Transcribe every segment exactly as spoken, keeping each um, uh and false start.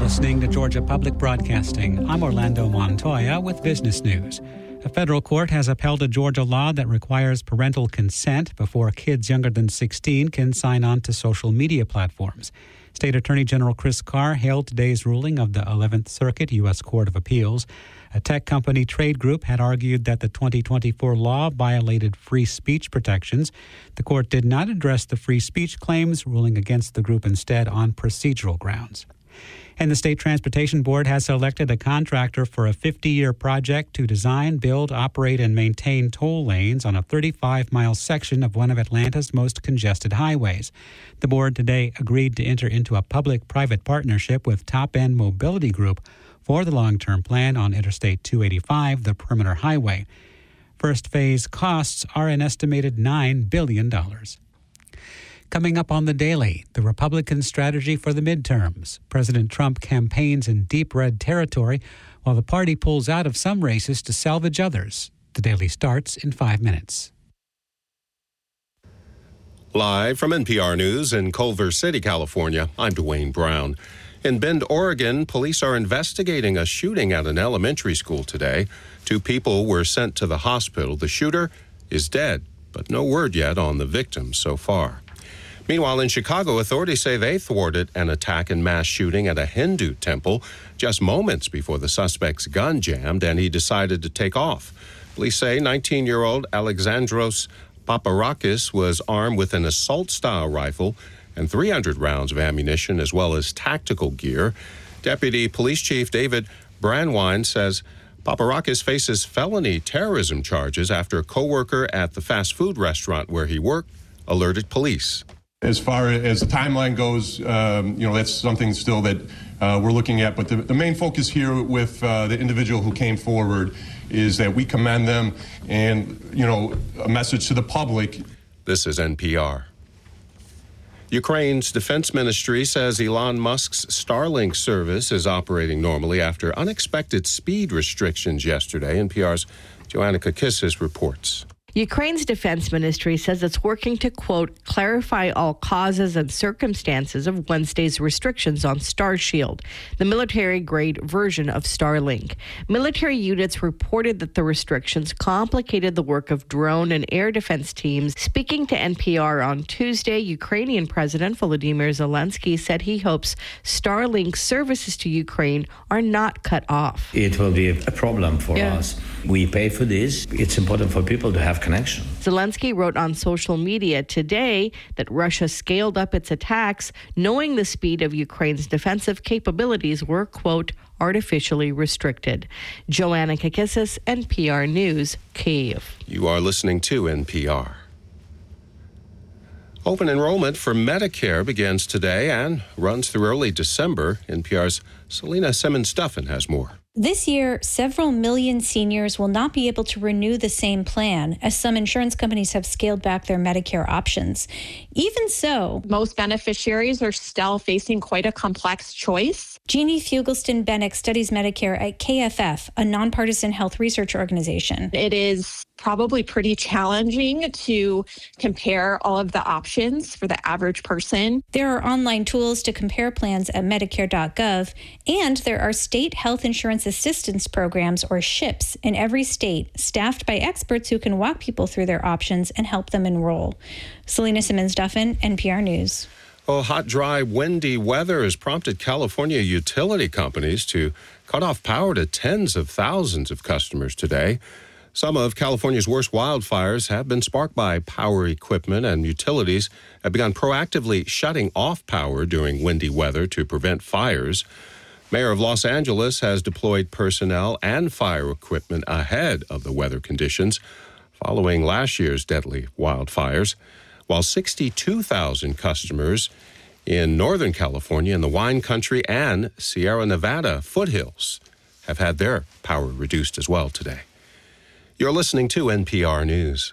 listening to Georgia Public Broadcasting. I'm Orlando Montoya with business news. A federal court has upheld a Georgia law that requires parental consent before kids younger than sixteen can sign on to social media platforms. State Attorney General Chris Carr hailed today's ruling of the eleventh Circuit U S Court of Appeals. A tech company trade group had argued that the twenty twenty-four law violated free speech protections. The court did not address the free speech claims, ruling against the group instead on procedural grounds. And the State Transportation Board has selected a contractor for a fifty-year project to design, build, operate, and maintain toll lanes on a thirty-five mile section of one of Atlanta's most congested highways. The board today agreed to enter into a public-private partnership with Top End Mobility Group for the long-term plan on Interstate two eighty-five, the Perimeter Highway. First phase costs are an estimated nine billion dollars. Coming up on The Daily, the Republican strategy for the midterms. President Trump campaigns in deep red territory while the party pulls out of some races to salvage others. The Daily starts in five minutes. Live from N P R News in Culver City, California, I'm Dwayne Brown. In Bend, Oregon, police are investigating a shooting at an elementary school today. Two people were sent to the hospital. The shooter is dead, but no word yet on the victims so far. Meanwhile, in Chicago, authorities say they thwarted an attack and mass shooting at a Hindu temple just moments before the suspect's gun jammed and he decided to take off. Police say nineteen-year-old Alexandros Paparakis was armed with an assault-style rifle and three hundred rounds of ammunition as well as tactical gear. Deputy Police Chief David Brandwine says Paparakis faces felony terrorism charges after a co-worker at the fast food restaurant where he worked alerted police. As far as the timeline goes, um, you know, that's something still that uh, we're looking at. But the, the main focus here with uh, the individual who came forward is that we commend them and, you know, a message to the public. This is N P R. Ukraine's defense ministry says Elon Musk's Starlink service is operating normally after unexpected speed restrictions yesterday. N P R's Joanna Kakissis reports. Ukraine's defense ministry says it's working to, quote, clarify all causes and circumstances of Wednesday's restrictions on Starshield, the military-grade version of Starlink. Military units reported that the restrictions complicated the work of drone and air defense teams. Speaking to N P R on Tuesday, Ukrainian President Volodymyr Zelensky said he hopes Starlink services to Ukraine are not cut off. It will be a problem for yeah. us. We pay for this. It's important for people to have connection. Zelensky wrote on social media today that Russia scaled up its attacks, knowing the speed of Ukraine's defensive capabilities were, quote, artificially restricted. Joanna Kakissis, N P R News, Kyiv. You are listening to N P R. Open enrollment for Medicare begins today and runs through early December. N P R's Selena Simmons-Duffin has more. This year, several million seniors will not be able to renew the same plan, as some insurance companies have scaled back their Medicare options. Even so, most beneficiaries are still facing quite a complex choice. Jeannie Fugelston-Bennick studies Medicare at K F F, a nonpartisan health research organization. It is probably pretty challenging to compare all of the options for the average person. There are online tools to compare plans at Medicare dot gov, and there are state health insurance assistance programs, or SHIPs, in every state, staffed by experts who can walk people through their options and help them enroll. Selena Simmons-Duffin, N P R News. Well, hot, dry, windy weather has prompted California utility companies to cut off power to tens of thousands of customers today. Some of California's worst wildfires have been sparked by power equipment, and utilities have begun proactively shutting off power during windy weather to prevent fires. Mayor of Los Angeles has deployed personnel and fire equipment ahead of the weather conditions following last year's deadly wildfires, while sixty-two thousand customers in Northern California, in the wine country, and Sierra Nevada foothills have had their power reduced as well today. You're listening to N P R News.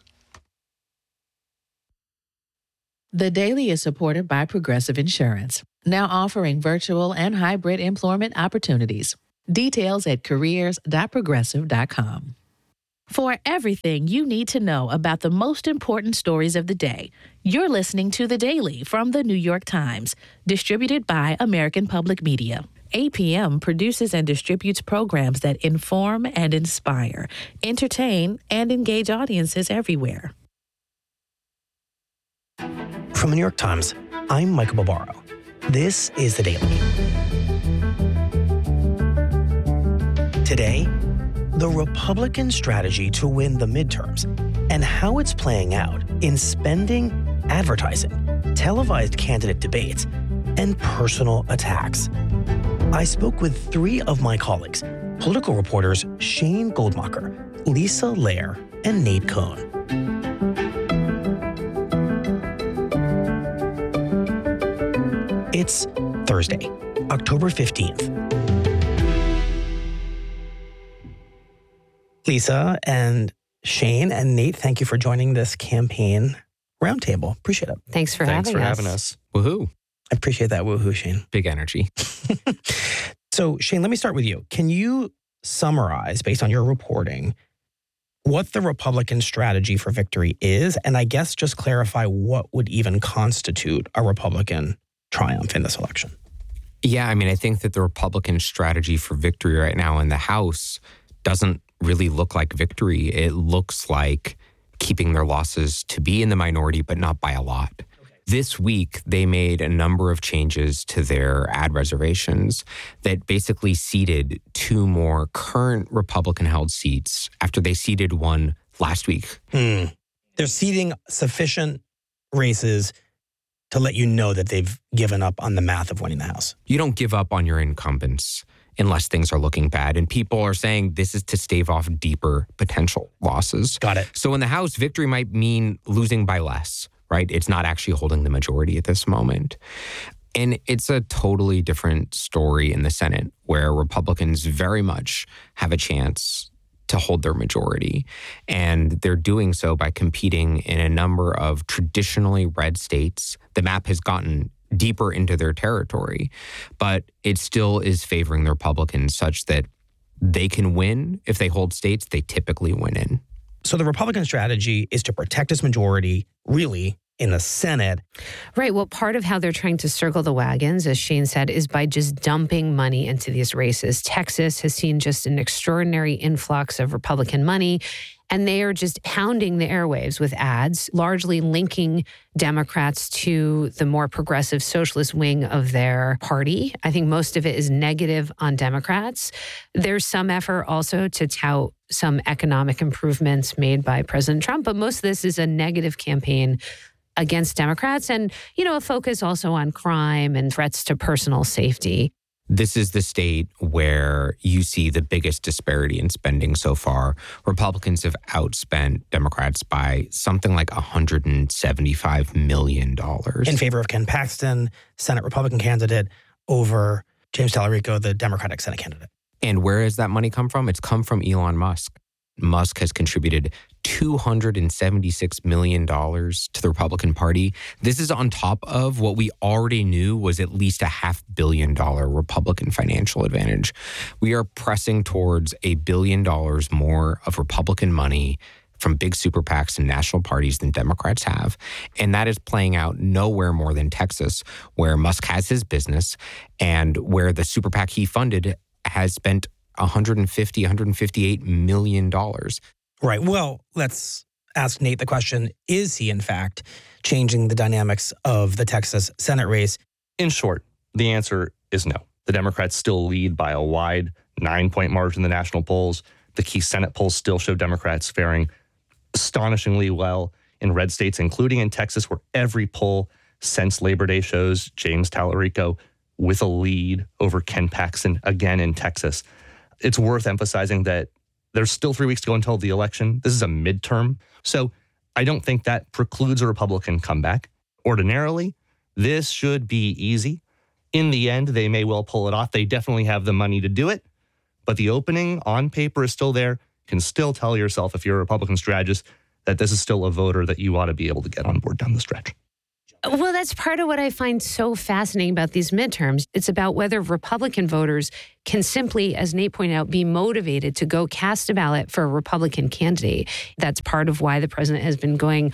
The Daily is supported by Progressive Insurance, now offering virtual and hybrid employment opportunities. Details at careers dot progressive dot com. For everything you need to know about the most important stories of the day, you're listening to The Daily from The New York Times, distributed by American Public Media. A P M produces and distributes programs that inform and inspire, entertain, and engage audiences everywhere. From the New York Times, I'm Michael Barbaro. This is The Daily. Today, the Republican strategy to win the midterms and how it's playing out in spending, advertising, televised candidate debates, and personal attacks. I spoke with three of my colleagues, political reporters Shane Goldmacher, Lisa Lair, and Nate Cohn. It's Thursday, October fifteenth. Lisa and Shane and Nate, thank you for joining this campaign roundtable. Appreciate it. Thanks for Thanks having for us. having us. Woohoo. I appreciate that woohoo, Shane. Big energy. So, Shane, let me start with you. Can you summarize, based on your reporting, what the Republican strategy for victory is? And I guess just clarify what would even constitute a Republican triumph in this election. Yeah, I mean, I think that the Republican strategy for victory right now in the House doesn't really look like victory. It looks like keeping their losses to be in the minority, but not by a lot. Okay. This week, they made a number of changes to their ad reservations that basically seated two more current Republican-held seats after they seated one last week. Hmm. They're seating sufficient races to let you know that they've given up on the math of winning the House. You don't give up on your incumbents unless things are looking bad. And people are saying this is to stave off deeper potential losses. Got it. So in the House, victory might mean losing by less, right? It's not actually holding the majority at this moment. And it's a totally different story in the Senate, where Republicans very much have a chance to hold their majority. And they're doing so by competing in a number of traditionally red states. The map has gotten deeper into their territory, but it still is favoring the Republicans such that they can win. If they hold states, they typically win in. So the Republican strategy is to protect its majority, really, in the Senate. Right. Well, part of how they're trying to circle the wagons, as Shane said, is by just dumping money into these races. Texas has seen just an extraordinary influx of Republican money, and they are just pounding the airwaves with ads, largely linking Democrats to the more progressive socialist wing of their party. I think most of it is negative on Democrats. There's some effort also to tout some economic improvements made by President Trump, but most of this is a negative campaign against Democrats and, you know, a focus also on crime and threats to personal safety. This is the state where you see the biggest disparity in spending so far. Republicans have outspent Democrats by something like one hundred seventy-five million dollars. In favor of Ken Paxton, Senate Republican candidate, over James Tallarico, the Democratic Senate candidate. And where has that money come from? It's come from Elon Musk. Musk has contributed two hundred seventy-six million dollars to the Republican Party. This is on top of what we already knew was at least a half billion dollar Republican financial advantage. We are pressing towards a billion dollars more of Republican money from big super PACs and national parties than Democrats have. And that is playing out nowhere more than Texas, where Musk has his business and where the super PAC he funded has spent one hundred fifty, one hundred fifty-eight million dollars. Right. Well, let's ask Nate the question, is he in fact changing the dynamics of the Texas Senate race? In short, the answer is no. The Democrats still lead by a wide nine-point margin in the national polls. The key Senate polls still show Democrats faring astonishingly well in red states, including in Texas, where every poll since Labor Day shows James Tallarico with a lead over Ken Paxton again in Texas. It's worth emphasizing that there's still three weeks to go until the election. This is a midterm. So I don't think that precludes a Republican comeback. Ordinarily, this should be easy. In the end, they may well pull it off. They definitely have the money to do it. But the opening on paper is still there. You can still tell yourself, if you're a Republican strategist, that this is still a voter that you ought to be able to get on board down the stretch. Well, that's part of what I find so fascinating about these midterms. It's about whether Republican voters can simply, as Nate pointed out, be motivated to go cast a ballot for a Republican candidate. That's part of why the president has been going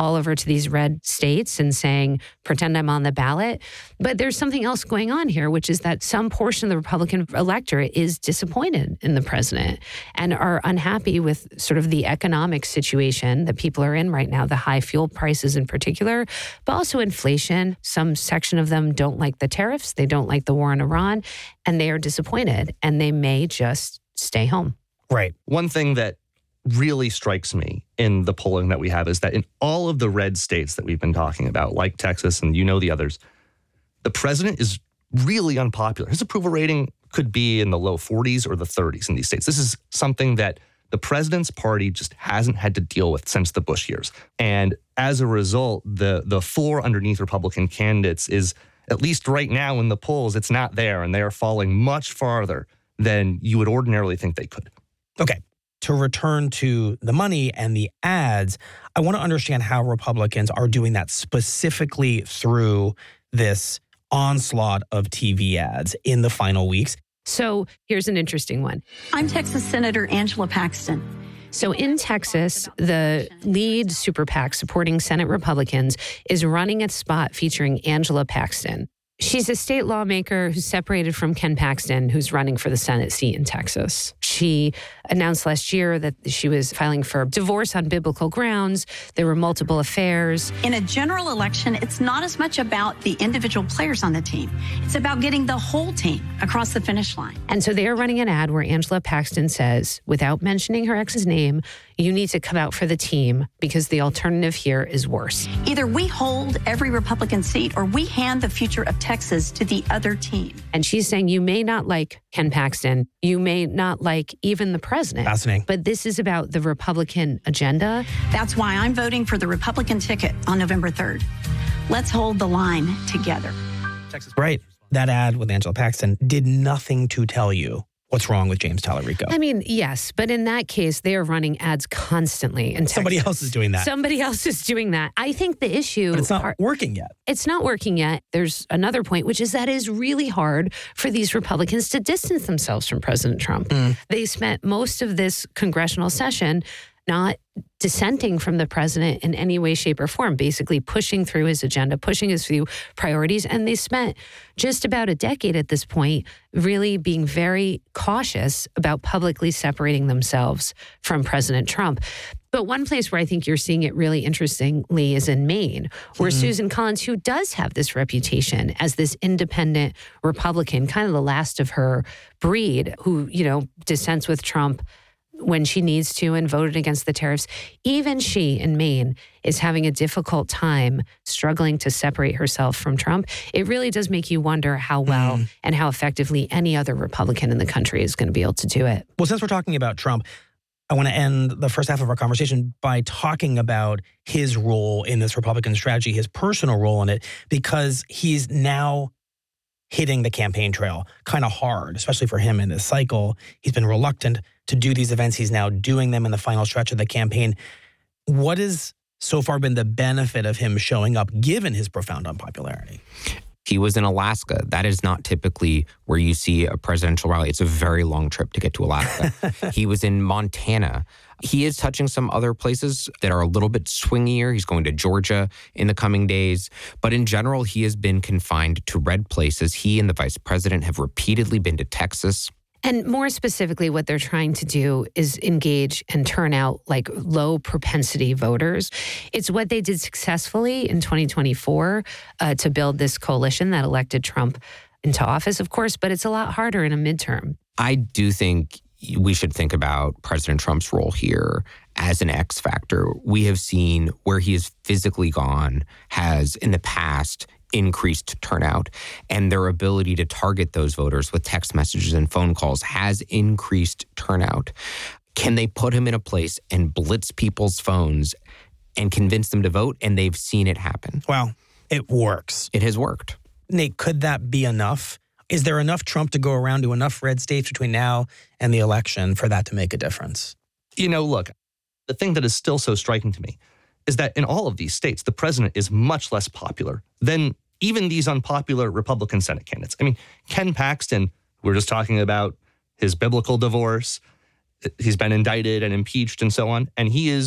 all over to these red states and saying, pretend I'm on the ballot. But there's something else going on here, which is that some portion of the Republican electorate is disappointed in the president and are unhappy with sort of the economic situation that people are in right now, the high fuel prices in particular, but also inflation. Some section of them don't like the tariffs. They don't like the war in Iran, and they are disappointed, and they may just stay home. Right. One thing that really strikes me in the polling that we have is that in all of the red states that we've been talking about, like Texas and you know the others, the president is really unpopular. His approval rating could be in the low forties or the thirties in these states. This is something that the president's party just hasn't had to deal with since the Bush years. And as a result, the the floor underneath Republican candidates is, at least right now in the polls, it's not there, and they are falling much farther than you would ordinarily think they could. Okay. To return to the money and the ads, I want to understand how Republicans are doing that specifically through this onslaught of T V ads in the final weeks. So here's an interesting one. I'm Texas Senator Angela Paxton. So in Texas, the lead super PAC supporting Senate Republicans is running a spot featuring Angela Paxton. She's a state lawmaker who's separated from Ken Paxton, who's running for the Senate seat in Texas. She announced last year that she was filing for divorce on biblical grounds. There were multiple affairs. In a general election, it's not as much about the individual players on the team. It's about getting the whole team across the finish line. And so they are running an ad where Angela Paxton says, without mentioning her ex's name, you need to come out for the team because the alternative here is worse. Either we hold every Republican seat or we hand the future of Texas to the other team. And she's saying you may not like Ken Paxton. You may not like even the president. Fascinating. But this is about the Republican agenda. That's why I'm voting for the Republican ticket on November third. Let's hold the line together. Texas. Right. That ad with Angela Paxton did nothing to tell you what's wrong with James Tallarico. I mean, yes, but in that case, they are running ads constantly in Texas. Somebody else is doing that. Somebody else is doing that. I think the issue... But it's not are, working yet. It's not working yet. There's another point, which is that it is really hard for these Republicans to distance themselves from President Trump. Mm. They spent most of this congressional session not dissenting from the president in any way, shape, or form, basically pushing through his agenda, pushing his few priorities. And they spent just about a decade at this point really being very cautious about publicly separating themselves from President Trump. But one place where I think you're seeing it really interestingly is in Maine, where mm-hmm. Susan Collins, who does have this reputation as this independent Republican, kind of the last of her breed, who, you know, dissents with Trump when she needs to and voted against the tariffs. Even she in Maine is having a difficult time struggling to separate herself from Trump. It really does make you wonder how well mm. and how effectively any other Republican in the country is going to be able to do it. Well, since we're talking about Trump, I want to end the first half of our conversation by talking about his role in this Republican strategy, his personal role in it, because he's now hitting the campaign trail kind of hard, especially for him in this cycle. He's been reluctant to do these events. He's now doing them in the final stretch of the campaign. What has so far been the benefit of him showing up, given his profound unpopularity? He was in Alaska. That is not typically where you see a presidential rally. It's a very long trip to get to Alaska. He was in Montana. He is touching some other places that are a little bit swingier. He's going to Georgia in the coming days. But in general, he has been confined to red places. He and the vice president have repeatedly been to Texas. And more specifically, what they're trying to do is engage and turn out like low propensity voters. It's what they did successfully in twenty twenty-four uh, to build this coalition that elected Trump into office, of course, but it's a lot harder in a midterm. I do think we should think about President Trump's role here as an X factor. We have seen where he has physically gone has in the past increased turnout, and their ability to target those voters with text messages and phone calls has increased turnout. Can they put him in a place and blitz people's phones and convince them to vote? And they've seen it happen. Well, it works. It has worked. Nate, could that be enough? Is there enough Trump to go around to enough red states between now and the election for that to make a difference? You know, look, the thing that is still so striking to me is that in all of these states, the president is much less popular than even these unpopular Republican Senate candidates. I mean, Ken Paxton, we're just talking about his biblical divorce. He's been indicted and impeached and so on. And he is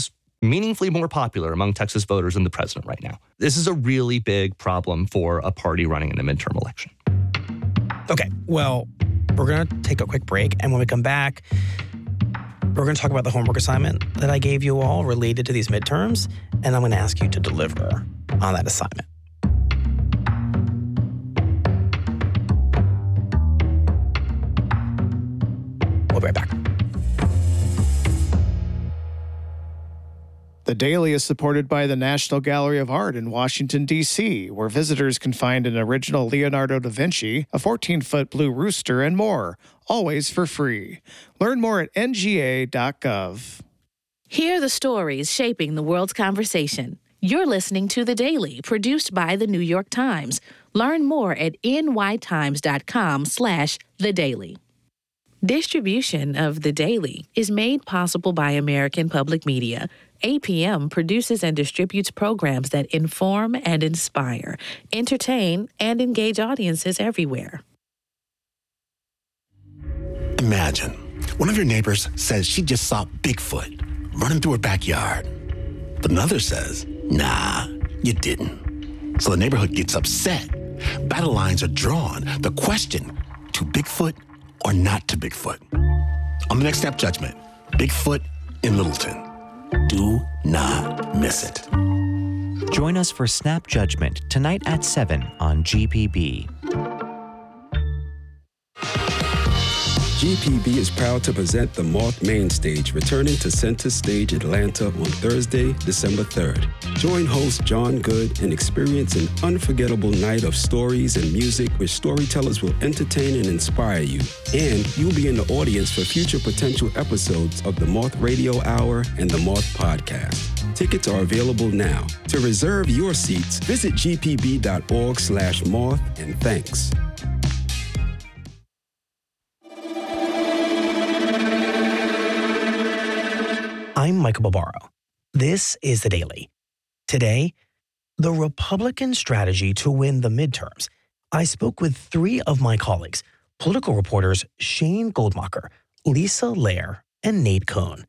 meaningfully more popular among Texas voters than the president right now. This is a really big problem for a party running in a midterm election. Okay, well, we're going to take a quick break. And when we come back, we're going to talk about the homework assignment that I gave you all related to these midterms. And I'm going to ask you to deliver on that assignment. We'll be right back. The Daily is supported by the National Gallery of Art in Washington, D C, where visitors can find an original Leonardo da Vinci, a fourteen-foot blue rooster, and more, always for free. Learn more at N G A dot gov. Hear the stories shaping the world's conversation. You're listening to The Daily, produced by The New York Times. Learn more at N Y Times dot com slash The Daily. Distribution of The Daily is made possible by American Public Media. A P M produces and distributes programs that inform and inspire, entertain, and engage audiences everywhere. Imagine one of your neighbors says she just saw Bigfoot running through her backyard. But another says, nah, you didn't. So the neighborhood gets upset. Battle lines are drawn. The question, to Bigfoot or not to Bigfoot? On the next Snap Judgment, Bigfoot in Littleton. Do not miss it. Join us for Snap Judgment tonight at seven on G P B. G P B is proud to present the Moth Main Stage, returning to Center Stage Atlanta on Thursday, December third. Join host John Good and experience an unforgettable night of stories and music where storytellers will entertain and inspire you. And you'll be in the audience for future potential episodes of the Moth Radio Hour and the Moth Podcast. Tickets are available now. To reserve your seats, visit gpb.org slash moth, and thanks. I'm Michael Barbaro. This is The Daily. Today, the Republican strategy to win the midterms. I spoke with three of my colleagues, political reporters Shane Goldmacher, Lisa Lair, and Nate Cohn.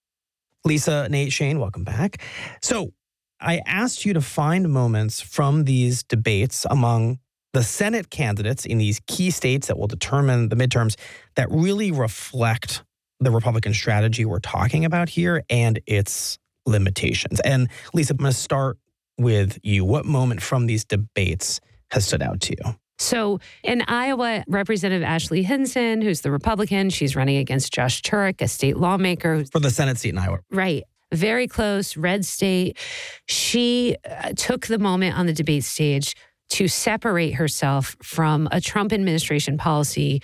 Lisa, Nate, Shane, welcome back. So I asked you to find moments from these debates among the Senate candidates in these key states that will determine the midterms that really reflect the Republican strategy we're talking about here and its limitations. And Lisa, I'm going to start with you. What moment from these debates has stood out to you? So in Iowa, Representative Ashley Hinson, who's the Republican, she's running against Josh Turek, a state lawmaker. For the Senate seat in Iowa. Right. Very close, red state. She uh, took the moment on the debate stage to separate herself from a Trump administration policy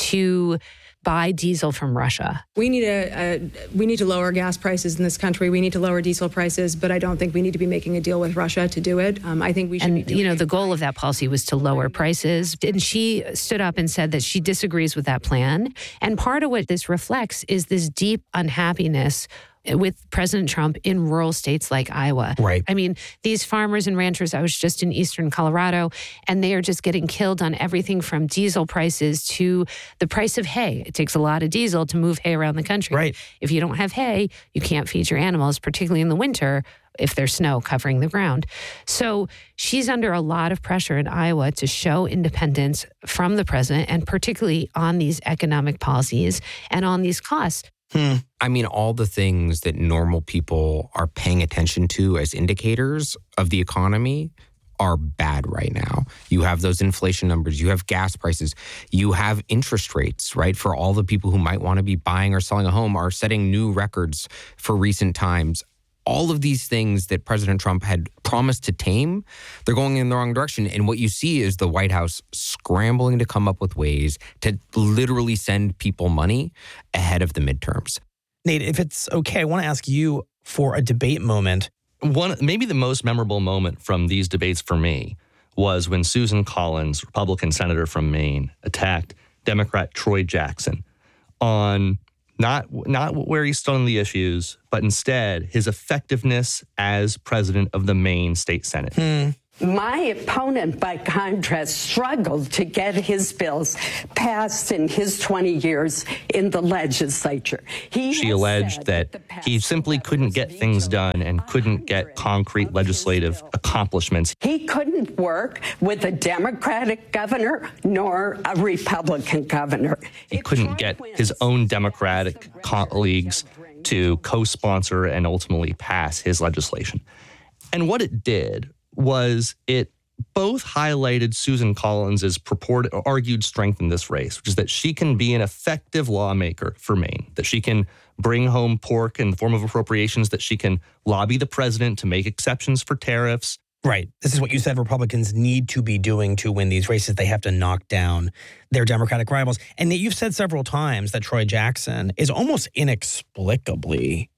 to buy diesel from Russia. We need a, a we need to lower gas prices in this country. We need to lower diesel prices, but I don't think we need to be making a deal with Russia to do it. Um, I think we should. And be doing you know, the goal of that policy was to lower prices. And she stood up and said that she disagrees with that plan. And part of what this reflects is this deep unhappiness with President Trump in rural states like Iowa. Right. I mean, these farmers and ranchers, I was just in eastern Colorado, and they are just getting killed on everything from diesel prices to the price of hay. It takes a lot of diesel to move hay around the country. Right. If you don't have hay, you can't feed your animals, particularly in the winter if there's snow covering the ground. So she's under a lot of pressure in Iowa to show independence from the president, and particularly on these economic policies and on these costs. Hmm. I mean, all the things that normal people are paying attention to as indicators of the economy are bad right now. You have those inflation numbers, you have gas prices, you have interest rates, right? For all the people who might want to be buying or selling a home are setting new records for recent times. All of these things that President Trump had promised to tame, they're going in the wrong direction. And what you see is the White House scrambling to come up with ways to literally send people money ahead of the midterms. Nate, if it's okay, I want to ask you for a debate moment. One, maybe the most memorable moment from these debates for me was when Susan Collins, Republican senator from Maine, attacked Democrat Troy Jackson on Not not where he stood on the issues, but instead his effectiveness as president of the Maine State Senate. Hmm. My opponent, by contrast, struggled to get his bills passed in his twenty years in the legislature. He she alleged that, that he simply couldn't get things done and couldn't get concrete legislative accomplishments. He couldn't work with a Democratic governor nor a Republican governor. He couldn't get his own Democratic colleagues to co-sponsor and ultimately pass his legislation. And what it did was it both highlighted Susan Collins's purported argued strength in this race, which is that she can be an effective lawmaker for Maine, that she can bring home pork in the form of appropriations, that she can lobby the president to make exceptions for tariffs. Right. This is what you said Republicans need to be doing to win these races. They have to knock down their Democratic rivals. And you've said several times that Troy Jackson is almost inexplicably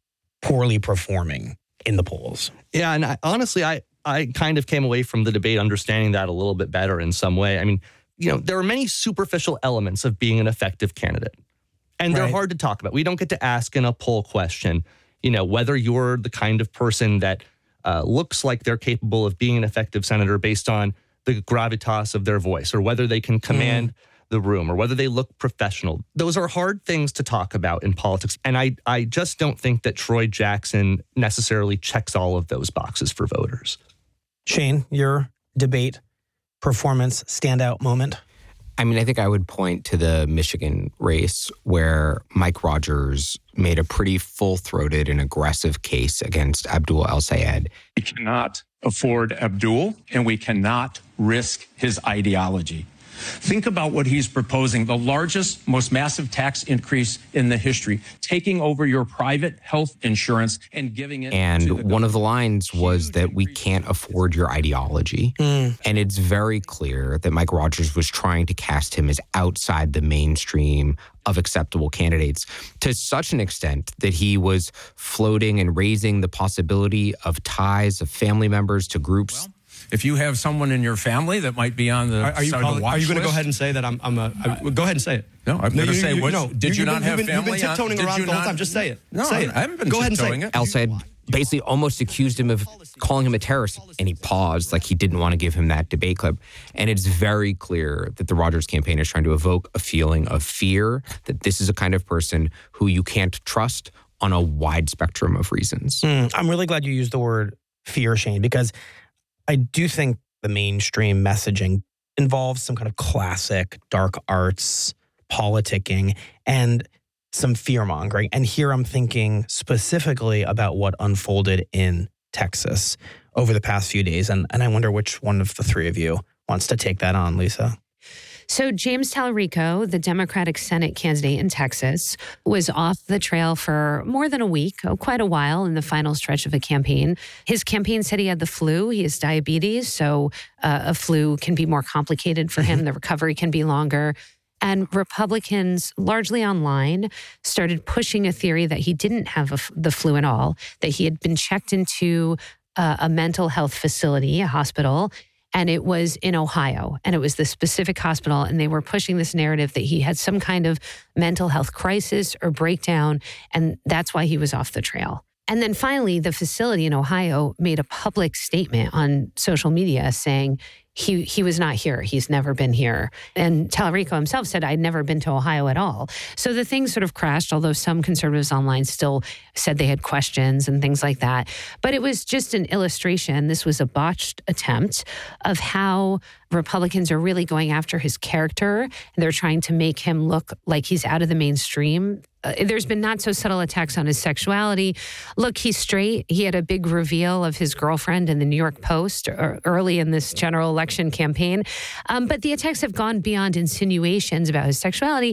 poorly performing in the polls. Yeah, and I, honestly, I I kind of came away from the debate understanding that a little bit better in some way. I mean, you know, there are many superficial elements of being an effective candidate, and they're Right. hard to talk about. We don't get to ask in a poll question, you know, whether you're the kind of person that uh, looks like they're capable of being an effective senator based on the gravitas of their voice, or whether they can command mm. the room, or whether they look professional. Those are hard things to talk about in politics. And I, I just don't think that Troy Jackson necessarily checks all of those boxes for voters. Shane, your debate performance standout moment? I mean, I think I would point to the Michigan race where Mike Rogers made a pretty full-throated and aggressive case against Abdul El-Sayed. We cannot afford Abdul, and we cannot risk his ideology. Think about what he's proposing, the largest, most massive tax increase in the history, taking over your private health insurance and giving it And to the one of the lines was that we can't afford your ideology. Mm. And it's very clear that Mike Rogers was trying to cast him as outside the mainstream of acceptable candidates, to such an extent that he was floating and raising the possibility of ties of family members to groups. Well, if you have someone in your family that might be on the Are, are you, side calling, of the watch are you going to go list? ahead and say that I'm, I'm a, I, go ahead and say it. No, I'm No, going to you- say, you- what, no, did you, you've not been- have you've been- family? You've been on- tiptoeing did around you the whole not- time. Just say it. No, say it. I haven't been Go ahead and say tiptoeing it. it. El-Sayed basically almost accused him of calling him a terrorist, and he paused like he didn't want to give him that debate clip. And it's very clear that the Rogers campaign is trying to evoke a feeling of fear, that this is a kind of person who you can't trust on a wide spectrum of reasons. Mm, I'm really glad you used the word fear, Shane, because I do think the mainstream messaging involves some kind of classic dark arts politicking and some fear mongering. And here I'm thinking specifically about what unfolded in Texas over the past few days. And, and I wonder which one of the three of you wants to take that on, Lisa. So James Talarico, the Democratic Senate candidate in Texas, was off the trail for more than a week, oh, quite a while in the final stretch of a campaign. His campaign said he had the flu. He has diabetes, so uh, a flu can be more complicated for him. The recovery can be longer. And Republicans, largely online, started pushing a theory that he didn't have a, the flu at all, that he had been checked into uh, a mental health facility, a hospital, and it was in Ohio, and it was the specific hospital, and they were pushing this narrative that he had some kind of mental health crisis or breakdown, and that's why he was off the trail. And then finally, the facility in Ohio made a public statement on social media saying he he was not here. He's never been here. And Talarico himself said, I'd never been to Ohio at all. So the thing sort of crashed, although some conservatives online still said they had questions and things like that. But it was just an illustration. This was a botched attempt of how Republicans are really going after his character. And they're trying to make him look like he's out of the mainstream. Uh, there's been not so subtle attacks on his sexuality. Look, he's straight. He had a big reveal of his girlfriend in the New York Post early in this general election campaign. Um, but the attacks have gone beyond insinuations about his sexuality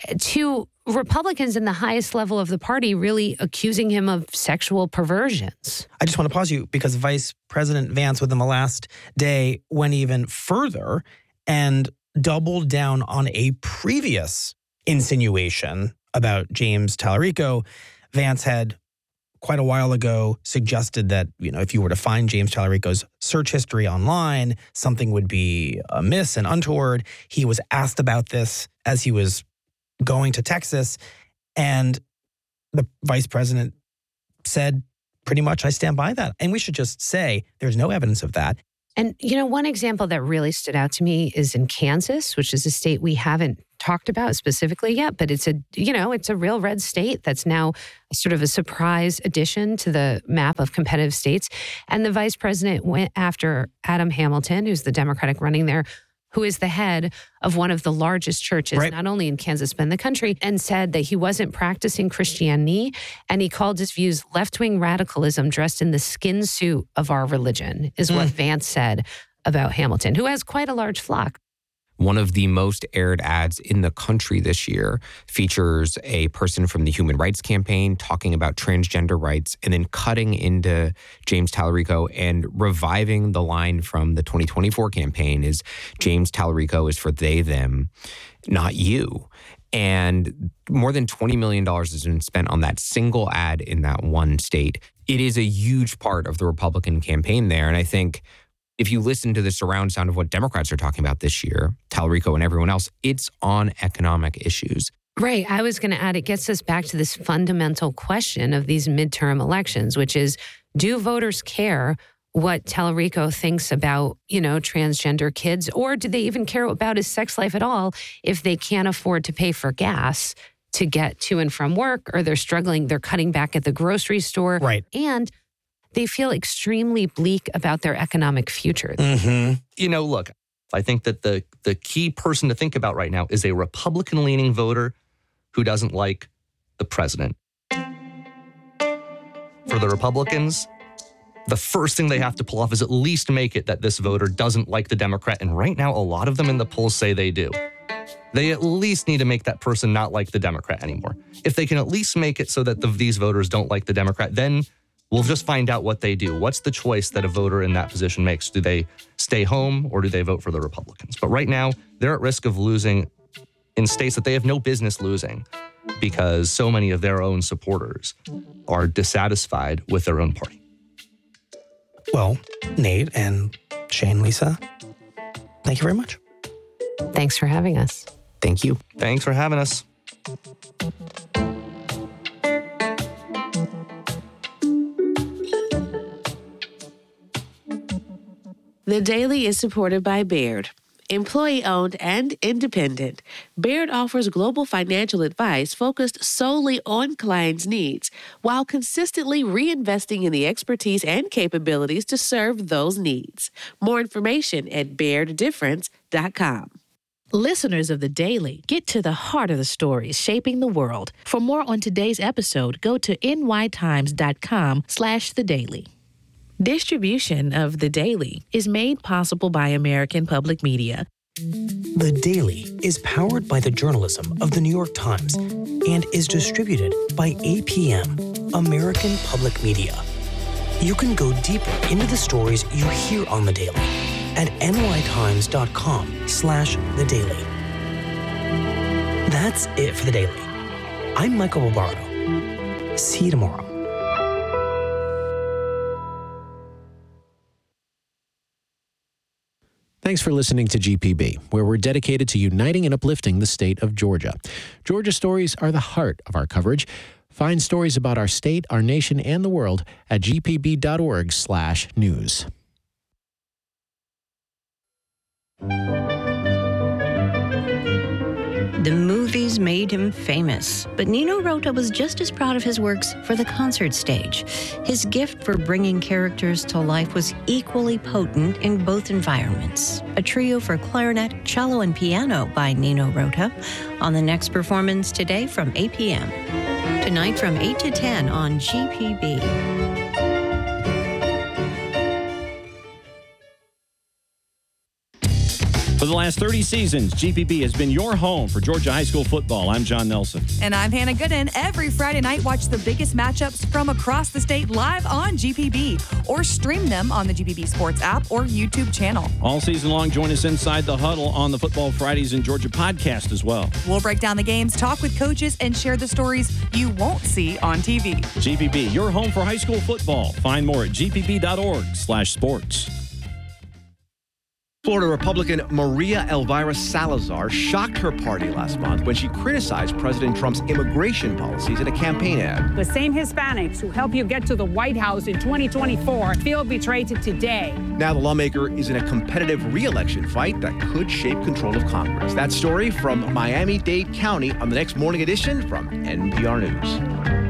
to Republicans in the highest level of the party really accusing him of sexual perversions. I just want to pause you because Vice President Vance within the last day went even further and doubled down on a previous insinuation about James Talarico. Vance had quite a while ago suggested that, you know, if you were to find James Talarico's search history online, something would be amiss and untoward. He was asked about this as he was going to Texas, and the vice president said, pretty much, I stand by that. And we should just say there's no evidence of that. And, you know, one example that really stood out to me is in Kansas, which is a state we haven't talked about specifically yet, but it's a, you know, it's a real red state that's now sort of a surprise addition to the map of competitive states. And the vice president went after Adam Hamilton, who's the Democratic running there, who is the head of one of the largest churches, right, not only in Kansas, but in the country, and said that he wasn't practicing Christianity. And he called his views left-wing radicalism dressed in the skin suit of our religion, is mm. what Vance said about Hamilton, who has quite a large flock. One of the most aired ads in the country this year features a person from the Human Rights Campaign talking about transgender rights and then cutting into James Tallarico and reviving the line from the twenty twenty-four campaign is James Tallarico is for they, them, not you. And more than twenty million dollars has been spent on that single ad in that one state. It is a huge part of the Republican campaign there. And I think if you listen to the surround sound of what Democrats are talking about this year, Tallarico and everyone else, it's on economic issues. Right. I was going to add, it gets us back to this fundamental question of these midterm elections, which is, do voters care what Tallarico thinks about, you know, transgender kids, or do they even care about his sex life at all if they can't afford to pay for gas to get to and from work, or they're struggling, they're cutting back at the grocery store. Right. And they feel extremely bleak about their economic future. Mm-hmm. You know, look, I think that the the key person to think about right now is a Republican-leaning voter who doesn't like the president. For the Republicans, the first thing they have to pull off is at least make it that this voter doesn't like the Democrat. And right now, a lot of them in the polls say they do. They at least need to make that person not like the Democrat anymore. If they can at least make it so that the, these voters don't like the Democrat, then we'll just find out what they do. What's the choice that a voter in that position makes? Do they stay home or do they vote for the Republicans? But right now, they're at risk of losing in states that they have no business losing because so many of their own supporters are dissatisfied with their own party. Well, Nate and Shane, Lisa, thank you very much. Thanks for having us. Thank you. Thanks for having us. The Daily is supported by Baird. Employee-owned and independent, Baird offers global financial advice focused solely on clients' needs while consistently reinvesting in the expertise and capabilities to serve those needs. More information at baird difference dot com. Listeners of The Daily, get to the heart of the stories shaping the world. For more on today's episode, go to n y times dot com slash the daily. Distribution of The Daily is made possible by American Public Media. The Daily is powered by the journalism of The New York Times and is distributed by A P M, American Public Media. You can go deeper into the stories you hear on The Daily at n y times dot com slash the daily. That's it for The Daily. I'm Michael Bobardo. See you tomorrow. Thanks for listening to G P B, where we're dedicated to uniting and uplifting the state of Georgia. Georgia stories are the heart of our coverage. Find stories about our state, our nation, and the world at g p b dot org slash news. The movies made him famous, but Nino Rota was just as proud of his works for the concert stage. His gift for bringing characters to life was equally potent in both environments. A trio for clarinet, cello, and piano by Nino Rota on the next performance today from eight p.m. Tonight from eight to ten on G P B. For the last thirty seasons, G P B has been your home for Georgia high school football. I'm John Nelson. And I'm Hannah Gooden. Every Friday night, watch the biggest matchups from across the state live on G P B or stream them on the G P B Sports app or YouTube channel. All season long, join us inside the huddle on the Football Fridays in Georgia podcast as well. We'll break down the games, talk with coaches, and share the stories you won't see on T V. G P B, your home for high school football. Find more at g p b dot org slash sports. Florida Republican Maria Elvira Salazar shocked her party last month when she criticized President Trump's immigration policies in a campaign ad. The same Hispanics who helped you get to the White House in twenty twenty-four feel betrayed today. Now the lawmaker is in a competitive re-election fight that could shape control of Congress. That story from Miami-Dade County on the next Morning Edition from N P R News.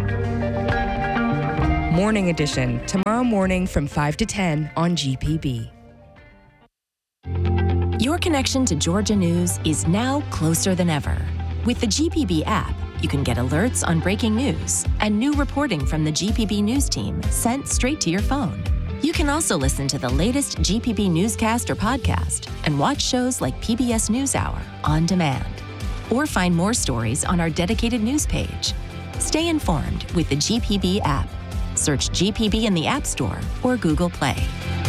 Morning Edition, tomorrow morning from five to ten on G P B. Your connection to Georgia News is now closer than ever. With the G P B app, you can get alerts on breaking news and new reporting from the G P B News team sent straight to your phone. You can also listen to the latest G P B newscast or podcast and watch shows like P B S NewsHour on demand. Or find more stories on our dedicated news page. Stay informed with the G P B app. Search G P B in the App Store or Google Play.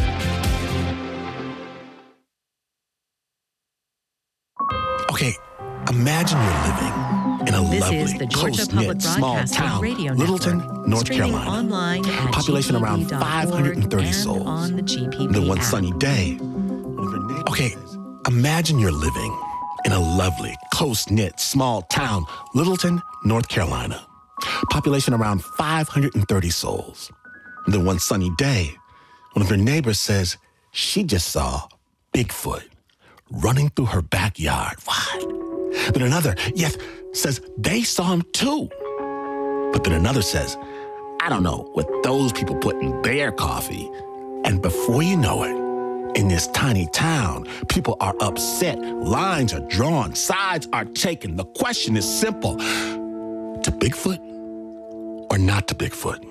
Okay, imagine you're living in a This lovely, is the Georgia Public close-knit, small Broadcasting town, Radio Littleton, Network, North streaming Carolina. online at Population around five hundred thirty and souls. on the G P B Then one app. sunny day. Okay, imagine you're living in a lovely, close-knit, small town, Littleton, North Carolina. Population around five hundred thirty souls. And then one sunny day, one of your neighbors says she just saw Bigfoot running through her backyard. What? Then another, yes, says they saw him too. But then another says, I don't know what those people put in their coffee. And before you know it, in this tiny town, people are upset, lines are drawn, sides are taken. The question is simple: to Bigfoot or not to Bigfoot?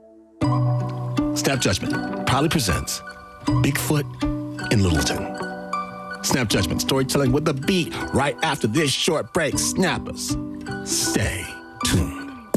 Snap Judgment proudly presents Bigfoot in Littleton. Snap Judgment, storytelling with a beat right after this short break. Snappers, stay tuned.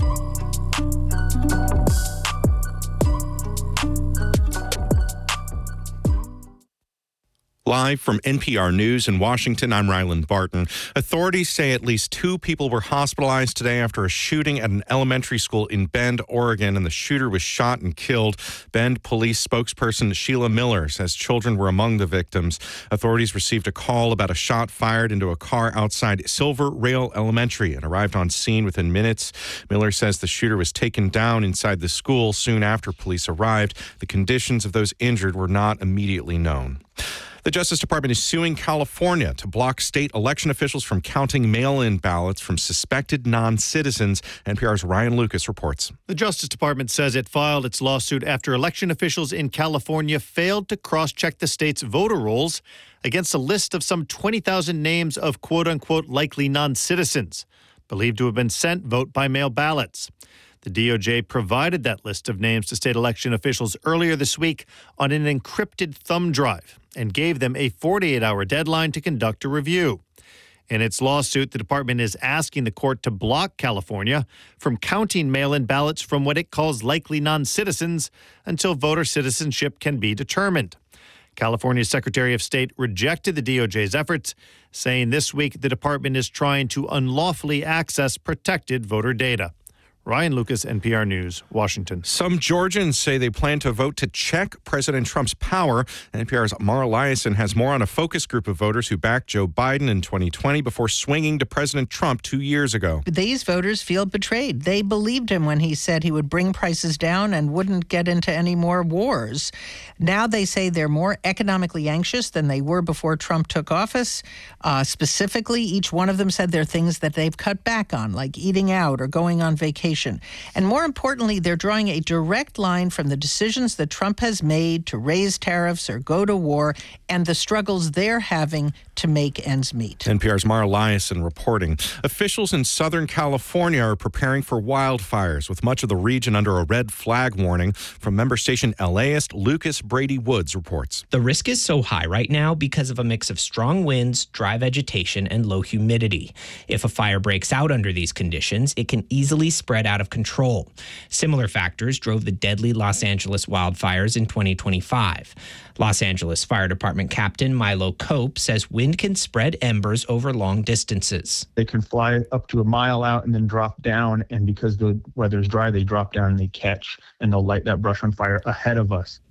Live from N P R News in Washington, I'm Ryland Barton. Authorities say at least two people were hospitalized today after a shooting at an elementary school in Bend, Oregon, and the shooter was shot and killed. Bend police spokesperson Sheila Miller says children were among the victims. Authorities received a call about a shot fired into a car outside Silver Rail Elementary and arrived on scene within minutes. Miller says the shooter was taken down inside the school soon after police arrived. The conditions of those injured were not immediately known. The Justice Department is suing California to block state election officials from counting mail-in ballots from suspected non-citizens. N P R's Ryan Lucas reports. The Justice Department says it filed its lawsuit after election officials in California failed to cross-check the state's voter rolls against a list of some twenty thousand names of quote-unquote likely non-citizens, believed to have been sent vote-by-mail ballots. The D O J provided that list of names to state election officials earlier this week on an encrypted thumb drive and gave them a forty-eight hour deadline to conduct a review. In its lawsuit, the department is asking the court to block California from counting mail-in ballots from what it calls likely non-citizens until voter citizenship can be determined. California's Secretary of State rejected the D O J's efforts, saying this week the department is trying to unlawfully access protected voter data. Ryan Lucas, N P R News, Washington. Some Georgians say they plan to vote to check President Trump's power. N P R's Mara Liasson has more on a focus group of voters who backed Joe Biden in twenty twenty before swinging to President Trump two years ago. These voters feel betrayed. They believed him when he said he would bring prices down and wouldn't get into any more wars. Now they say they're more economically anxious than they were before Trump took office. Uh, specifically, each one of them said there are things that they've cut back on, like eating out or going on vacation. And more importantly, they're drawing a direct line from the decisions that Trump has made to raise tariffs or go to war and the struggles they're having to make ends meet. N P R's Mara Liasson reporting. Officials in Southern California are preparing for wildfires, with much of the region under a red flag warning. From member station LAist, Lucas Brady Woods reports. The risk is so high right now because of a mix of strong winds, dry vegetation, and low humidity. If a fire breaks out under these conditions, it can easily spread out of control. Similar factors drove the deadly Los Angeles wildfires in twenty twenty-five. Los Angeles Fire Department Captain Milo Cope says wind can spread embers over long distances. They can fly up to a mile out and then drop down, and because the weather is dry, they drop down and they catch, and they'll light that brush on fire ahead of us.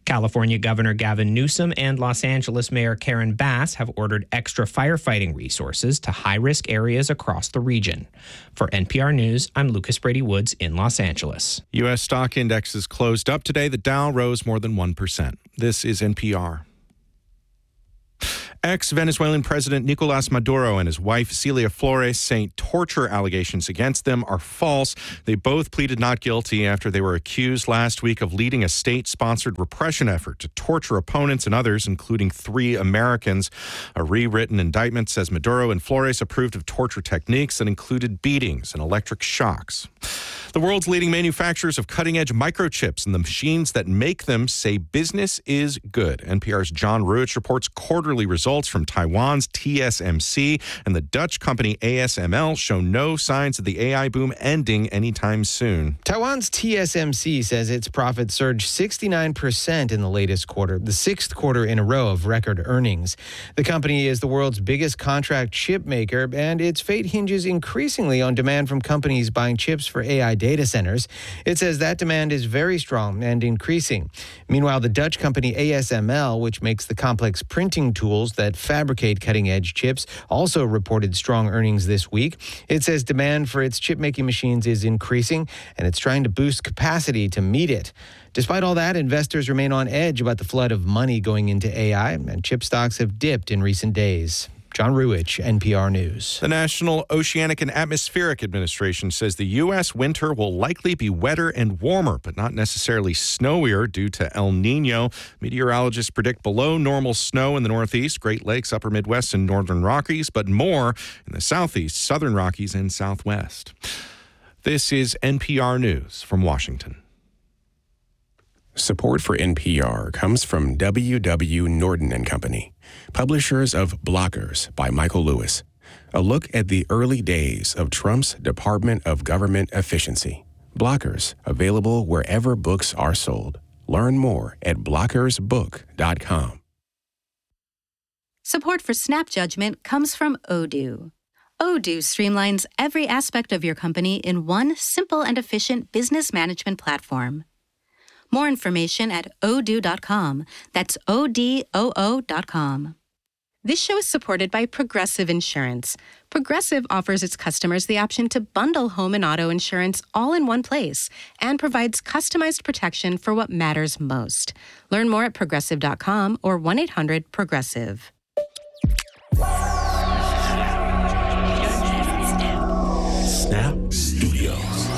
California Governor Gavin Newsom and Los Angeles Mayor Karen Bass have ordered extra firefighting resources to high-risk areas across the region. For N P R News, I'm Lucas Brady Woods in Los Angeles. U S stock indexes closed up today. The Dow rose more than one percent. This is N P R. Ex-Venezuelan President Nicolas Maduro and his wife Celia Flores say torture allegations against them are false. They both pleaded not guilty after they were accused last week of leading a state-sponsored repression effort to torture opponents and others, including three Americans. A rewritten indictment says Maduro and Flores approved of torture techniques that included beatings and electric shocks. The world's leading manufacturers of cutting-edge microchips and the machines that make them say business is good. N P R's John Ruich reports quarterly results from Taiwan's T S M C and the Dutch company A S M L show no signs of the A I boom ending anytime soon. Taiwan's T S M C says its profits surged sixty-nine percent in the latest quarter, the sixth quarter in a row of record earnings. The company is the world's biggest contract chip maker, and its fate hinges increasingly on demand from companies buying chips for A I data centers. It says that demand is very strong and increasing. Meanwhile, the Dutch company A S M L, which makes the complex printing tools that fabricate cutting-edge chips, also reported strong earnings this week. It says demand for its chip-making machines is increasing, and it's trying to boost capacity to meet it. Despite all that, investors remain on edge about the flood of money going into A I, and chip stocks have dipped in recent days. John Ruich, N P R News. The National Oceanic and Atmospheric Administration says the U S winter will likely be wetter and warmer, but not necessarily snowier due to El Nino. Meteorologists predict below normal snow in the Northeast, Great Lakes, Upper Midwest, and Northern Rockies, but more in the Southeast, Southern Rockies, and Southwest. This is N P R News from Washington. Support for N P R comes from W W. Norton and Company, publishers of Blockers by Michael Lewis, a look at the early days of Trump's Department of Government Efficiency. Blockers, available wherever books are sold. Learn more at blockers book dot com. Support for Snap Judgment comes from Odoo. Odoo streamlines every aspect of your company in one simple and efficient business management platform. More information at odoo dot com. That's O D O O dot com. This show is supported by Progressive Insurance. Progressive offers its customers the option to bundle home and auto insurance all in one place and provides customized protection for what matters most. Learn more at progressive dot com or one eight hundred progressive. Snap Studios.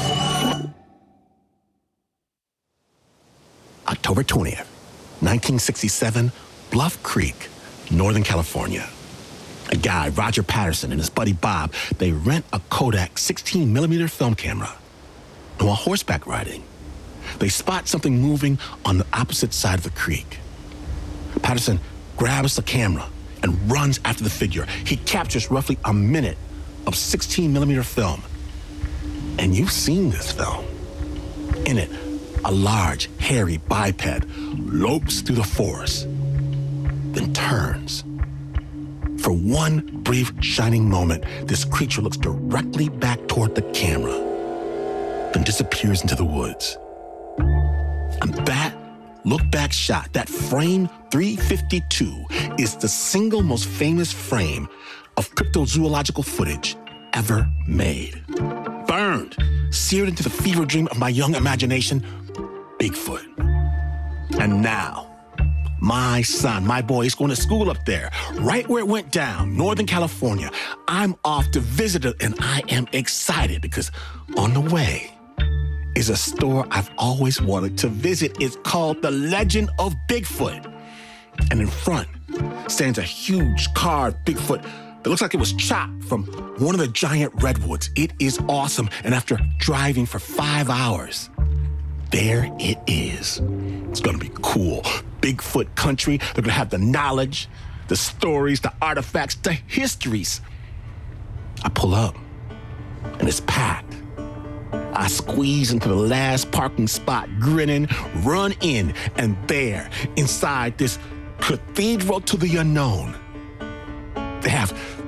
October twentieth, nineteen sixty-seven, Bluff Creek, Northern California. A guy, Roger Patterson, and his buddy Bob, they rent a Kodak sixteen millimeter film camera. And while horseback riding, they spot something moving on the opposite side of the creek. Patterson grabs the camera and runs after the figure. He captures roughly a minute of sixteen millimeter film. And you've seen this film. In it, a large, hairy biped lopes through the forest, then turns. For one brief, shining moment, this creature looks directly back toward the camera, then disappears into the woods. And that look-back shot, that frame three fifty-two, is the single most famous frame of cryptozoological footage ever made. Burned, seared into the fever dream of my young imagination, Bigfoot. And now, my son, my boy, is going to school up there, right where it went down, Northern California. I'm off to visit it, and I am excited because on the way is a store I've always wanted to visit. It's called The Legend of Bigfoot. And in front stands a huge carved Bigfoot that looks like it was chopped from one of the giant redwoods. It is awesome. And after driving for five hours, there it is. It's gonna be cool. Bigfoot country. They're gonna have the knowledge, the stories, the artifacts, the histories. I pull up, and it's packed. I squeeze into the last parking spot, grinning, run in, and there, inside this cathedral to the unknown, they have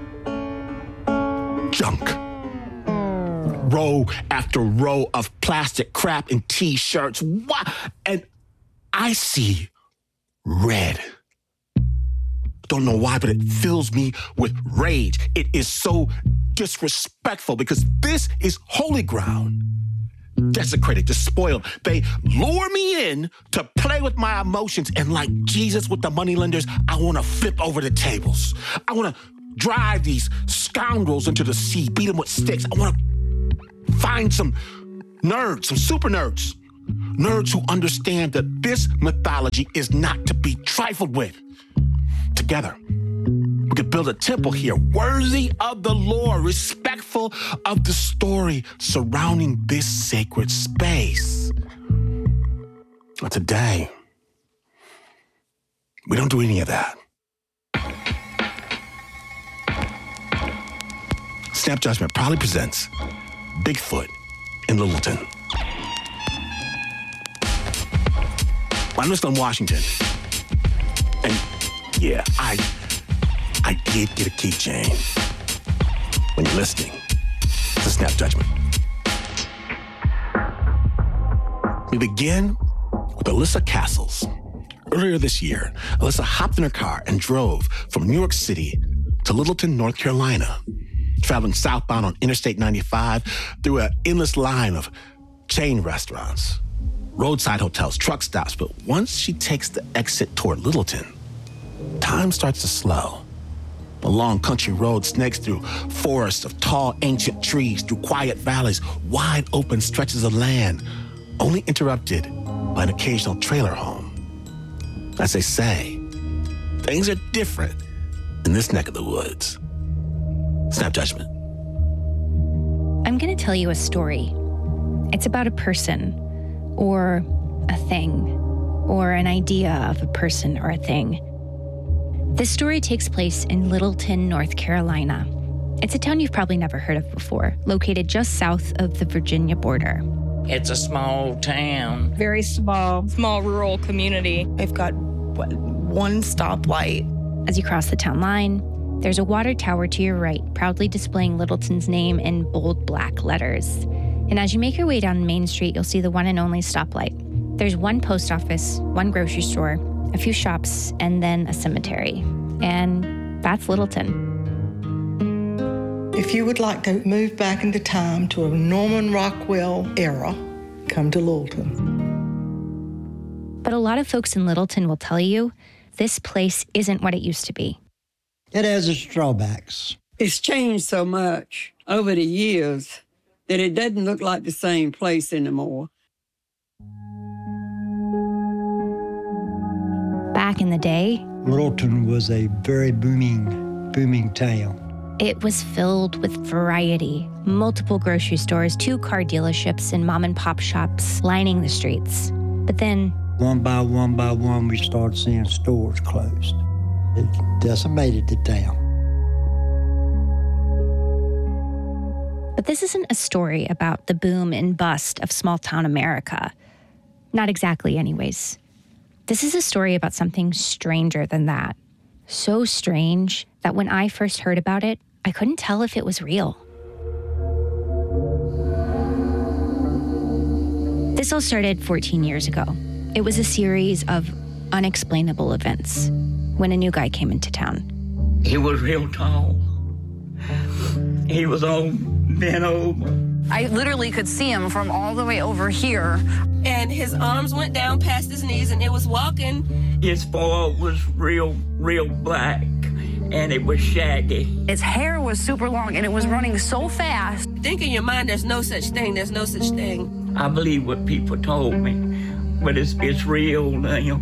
junk. Row after row of plastic crap and T-shirts. What? And I see red. Don't know why, but it fills me with rage. It is so disrespectful because this is holy ground. Desecrated, despoiled. They lure me in to play with my emotions, and like Jesus with the moneylenders, I want to flip over the tables. I want to drive these scoundrels into the sea, beat them with sticks. I want to find some nerds, some super nerds. Nerds who understand that this mythology is not to be trifled with. Together, we could build a temple here worthy of the lore, respectful of the story surrounding this sacred space. But today, we don't do any of that. Snap Judgment proudly presents Bigfoot in Littleton. I'm just in Washington. And yeah, I I did get a keychain. When you're listening to Snap Judgment. We begin with Alyssa Castles. Earlier this year, Alyssa hopped in her car and drove from New York City to Littleton, North Carolina, traveling southbound on Interstate ninety-five through an endless line of chain restaurants, roadside hotels, truck stops. But once she takes the exit toward Littleton, time starts to slow. A long country road snakes through forests of tall, ancient trees, through quiet valleys, wide open stretches of land, only interrupted by an occasional trailer home. As they say, things are different in this neck of the woods. Snap Judgment. I'm going to tell you a story. It's about a person, or a thing, or an idea of a person or a thing. This story takes place in Littleton, North Carolina. It's a town you've probably never heard of before, located just south of the Virginia border. It's a small town. Very small, small rural community. They've got what, one stoplight. As you cross the town line, there's a water tower to your right, proudly displaying Littleton's name in bold black letters. And as you make your way down Main Street, you'll see the one and only stoplight. There's one post office, one grocery store, a few shops, and then a cemetery. And that's Littleton. If you would like to move back into time to a Norman Rockwell era, come to Littleton. But a lot of folks in Littleton will tell you this place isn't what it used to be. It has its drawbacks. It's changed so much over the years that it doesn't look like the same place anymore. Back in the day, Littleton was a very booming, booming town. It was filled with variety, multiple grocery stores, two car dealerships, and mom and pop shops lining the streets. But then, one by one by one, we started seeing stores closed. It decimated the town. But this isn't a story about the boom and bust of small-town America. Not exactly, anyways. This is a story about something stranger than that. So strange that when I first heard about it, I couldn't tell if it was real. This all started fourteen years ago. It was a series of unexplainable events when a new guy came into town. He was real tall. He was all bent over. I literally could see him from all the way over here. And his arms went down past his knees and it was walking. His fur was real, real black, and it was shaggy. His hair was super long and it was running so fast. Think in your mind, there's no such thing, there's no such thing. I believe what people told me, but it's, it's real now.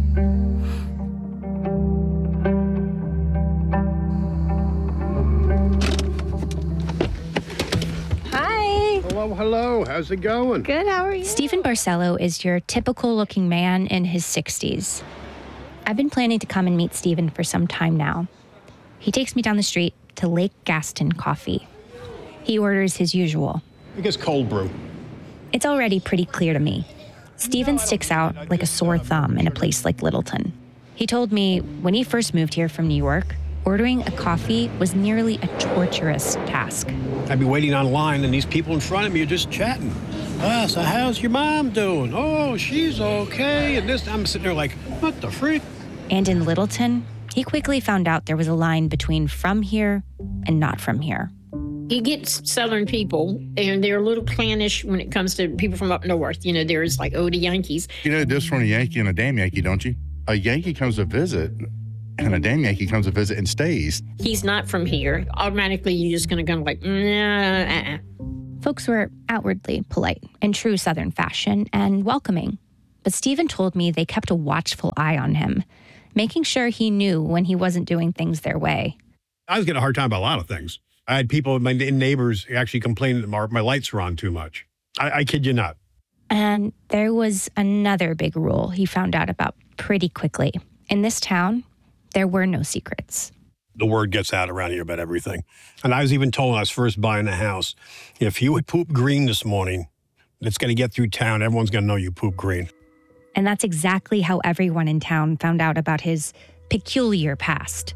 Hello, hello. How's it going? Good, how are you? Stephen Barcelo is your typical-looking man in his sixties. I've been planning to come and meet Stephen for some time now. He takes me down the street to Lake Gaston Coffee. He orders his usual. I guess cold brew. It's already pretty clear to me. Stephen sticks out like a sore thumb in a place like Littleton. He told me when he first moved here from New York, ordering a coffee was nearly a torturous task. I'd be waiting online, and these people in front of me are just chatting. Ah, so how's your mom doing? Oh, she's okay. And this, I'm sitting there like, what the freak? And in Littleton, he quickly found out there was a line between from here and not from here. You get Southern people, and they're a little clannish when it comes to people from up north. You know, there's like, oh, the Yankees. You know the difference between a Yankee and a damn Yankee, don't you? A Yankee comes to visit, and a damn Yankee comes to visit and stays. He's not from here. Automatically, you're just going to go like, nah, uh-uh. Folks were outwardly polite in true Southern fashion and welcoming. But Stephen told me they kept a watchful eye on him, making sure he knew when he wasn't doing things their way. I was getting a hard time about a lot of things. I had people, my neighbors, actually complaining that my, my lights were on too much. I, I kid you not. And there was another big rule he found out about pretty quickly. In this town, there were no secrets. The word gets out around here about everything. And I was even told when I was first buying the house, if you would poop green this morning, it's going to get through town. Everyone's going to know you poop green. And that's exactly how everyone in town found out about his peculiar past.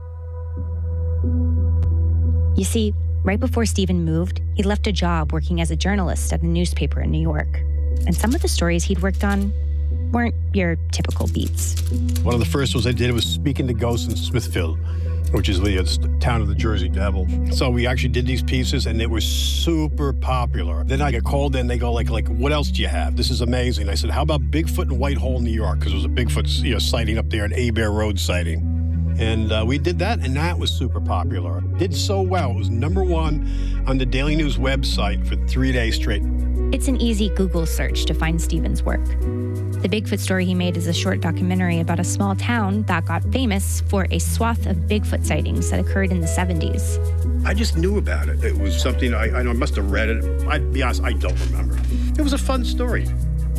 You see, right before Stephen moved, he left a job working as a journalist at a newspaper in New York. And some of the stories he'd worked on weren't your typical beats. One of the first ones I did was Speaking to Ghosts in Smithfield, which is the uh, town of the Jersey Devil. So we actually did these pieces, and it was super popular. Then I got called in. They go like, like, what else do you have? This is amazing. I said, how about Bigfoot in Whitehall, New York? Because there was a Bigfoot you know, sighting up there, an Abear Road sighting. And uh, we did that, and that was super popular. Did so well. It was number one on the Daily News website for three days straight. It's an easy Google search to find Stephen's work. The Bigfoot story he made is a short documentary about a small town that got famous for a swath of Bigfoot sightings that occurred in the seventies. I just knew about it. It was something I, I must have read it. I'd be honest, I don't remember. It was a fun story.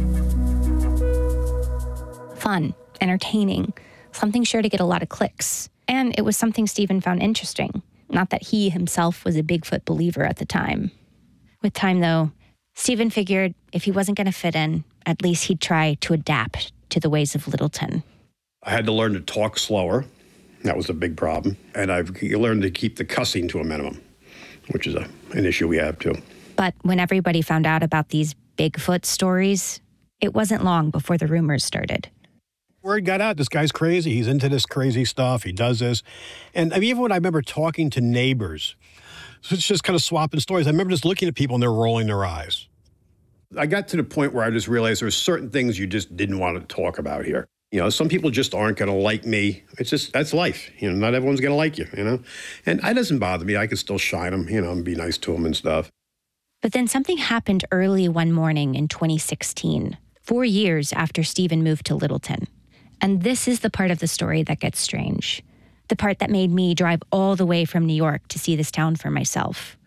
Fun, entertaining, something sure to get a lot of clicks. And it was something Stephen found interesting. Not that he himself was a Bigfoot believer at the time. With time, though, Stephen figured if he wasn't going to fit in, at least he'd try to adapt to the ways of Littleton. I had to learn to talk slower. That was a big problem. And I've learned to keep the cussing to a minimum, which is a, an issue we have, too. But when everybody found out about these Bigfoot stories, it wasn't long before the rumors started. Word got out, this guy's crazy. He's into this crazy stuff. He does this. And I mean, even when I remember talking to neighbors, so it's just kind of swapping stories. I remember just looking at people and they're rolling their eyes. I got to the point where I just realized there's certain things you just didn't want to talk about here. You know, some people just aren't going to like me. It's just, that's life. You know, not everyone's going to like you, you know. And it doesn't bother me. I can still shine them, you know, and be nice to them and stuff. But then something happened early one morning in twenty sixteen, four years after Stephen moved to Littleton. And this is the part of the story that gets strange. The part that made me drive all the way from New York to see this town for myself.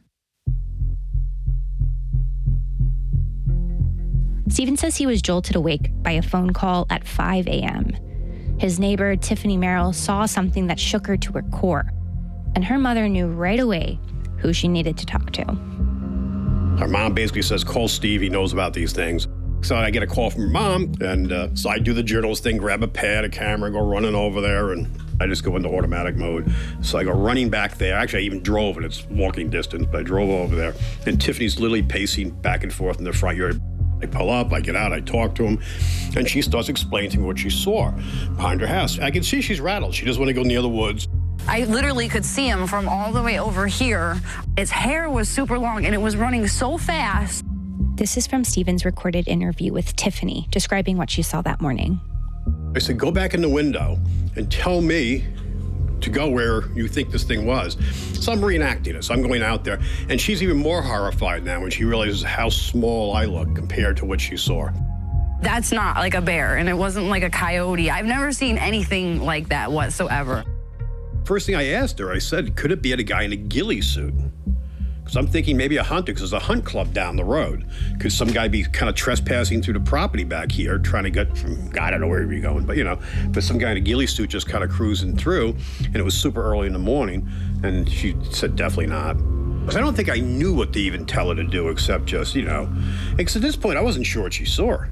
Stephen says he was jolted awake by a phone call at five a.m. His neighbor, Tiffany Merrill, saw something that shook her to her core. And her mother knew right away who she needed to talk to. Our mom basically says, call Steve, he knows about these things. So I get a call from her mom, and uh, so I do the journalist thing, grab a pad, a camera, go running over there, and I just go into automatic mode. So I go running back there. Actually, I even drove, and it's walking distance, but I drove over there. And Tiffany's literally pacing back and forth in the front yard. I pull up, I get out, I talk to him, and she starts explaining to me what she saw behind her house. I can see she's rattled. She doesn't want to go near the woods. I literally could see him from all the way over here. His hair was super long, and it was running so fast. This is from Stephen's recorded interview with Tiffany, describing what she saw that morning. I said, go back in the window and tell me to go where you think this thing was. So I'm reenacting it. So I'm going out there, and she's even more horrified now when she realizes how small I look compared to what she saw. That's not like a bear, and it wasn't like a coyote. I've never seen anything like that whatsoever. First thing I asked her, I said, could it be a guy in a ghillie suit? Because I'm thinking maybe a hunter, because there's a hunt club down the road. Could some guy be kind of trespassing through the property back here, trying to get from, I don't know where he'd be going, but you know, but some guy in a ghillie suit just kind of cruising through, and it was super early in the morning, and she said definitely not. Because I don't think I knew what to even tell her to do, except just, you know, because at this point I wasn't sure what she saw.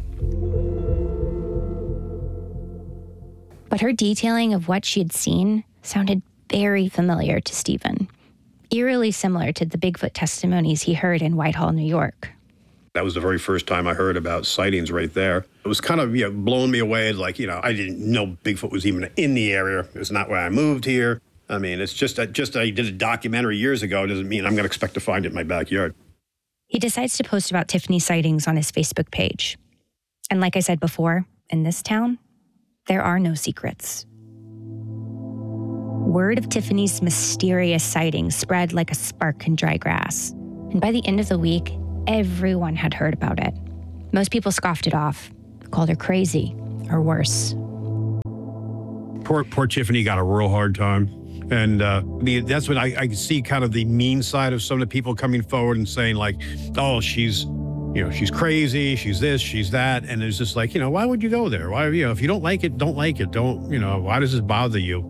But her detailing of what she had seen sounded very familiar to Stephen, eerily similar to the Bigfoot testimonies he heard in Whitehall, New York. That was the very first time I heard about sightings right there. It was kind of, you know, blowing me away. Like, you know, I didn't know Bigfoot was even in the area. It's not where I moved here. I mean, it's just, just I did a documentary years ago. It doesn't mean I'm going to expect to find it in my backyard. He decides to post about Tiffany sightings on his Facebook page. And like I said before, in this town, there are no secrets. Word of Tiffany's mysterious sightings spread like a spark in dry grass. And by the end of the week, everyone had heard about it. Most people scoffed it off, called her crazy, or worse. Poor, poor Tiffany got a real hard time. And uh, I mean, that's when I, I see kind of the mean side of some of the people coming forward and saying like, oh, she's, you know, she's crazy, she's this, she's that. And it's just like, you know, why would you go there? Why, you know, if you don't like it, don't like it. Don't, you know, why does this bother you?